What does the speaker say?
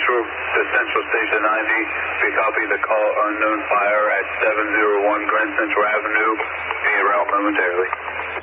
Central to Central Station 90. We copy the call unknown fire at 701 Grand Central Avenue. Be route momentarily.